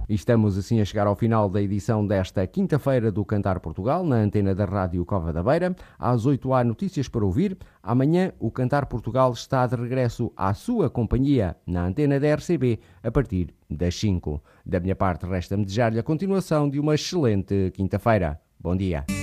E estamos assim a chegar ao final da edição desta quinta-feira do Cantar Portugal, na antena da Rádio Cova da Beira. Às 8 há notícias para ouvir. Amanhã o Cantar Portugal está de regresso à sua companhia na antena da RCB a partir das 5. Da minha parte, resta-me desejar-lhe a continuação de uma excelente quinta-feira. Bom dia.